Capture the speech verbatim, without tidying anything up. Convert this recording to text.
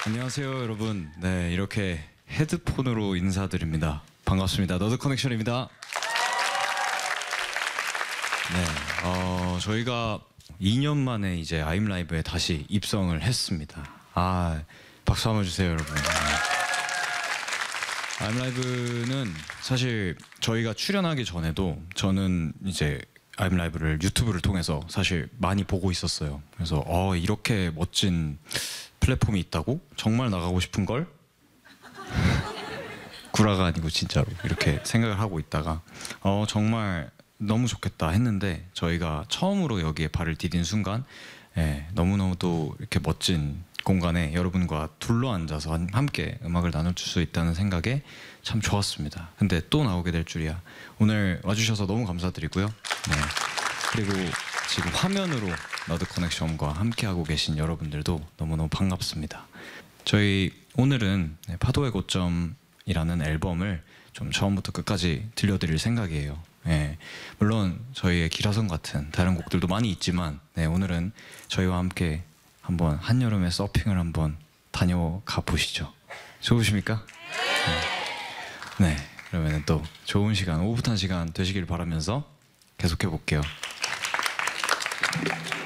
안녕하세요, 여러분. 네, 이렇게 헤드폰으로 인사드립니다. 반갑습니다. 너드 커넥션입니다. 네, 어, 저희가 이 년 만에 이제 아임라이브에 다시 입성을 했습니다. 아, 박수 한번 주세요, 여러분. 네. 아임라이브는 사실 저희가 출연하기 전에도 저는 이제 아임라이브를 유튜브를 통해서 사실 많이 보고 있었어요. 그래서 어, 이렇게 멋진 플랫폼이 있다고? 정말 나가고 싶은 걸? 구라가 아니고 진짜로 이렇게 생각을 하고 있다가 어, 정말 너무 좋겠다 했는데 저희가 처음으로 여기에 발을 디딘 순간 예, 너무너무 또 이렇게 멋진 공간에 여러분과 둘러앉아서 함께 음악을 나눠줄 수 있다는 생각에 참 좋았습니다. 근데 또 나오게 될 줄이야. 오늘 와주셔서 너무 감사드리고요. 네. 그리고 지금 화면으로 너드 커넥션과 함께하고 계신 여러분들도 너무너무 반갑습니다. 저희 오늘은 파도의 고점이라는 앨범을 좀 처음부터 끝까지 들려드릴 생각이에요. 네, 물론 저희의 기라성 같은 다른 곡들도 많이 있지만 네, 오늘은 저희와 함께 한번 한여름의 서핑을 한번 다녀가 보시죠. 좋으십니까? 네, 네 그러면 또 좋은 시간, 오붓한 시간 되시길 바라면서 계속해 볼게요.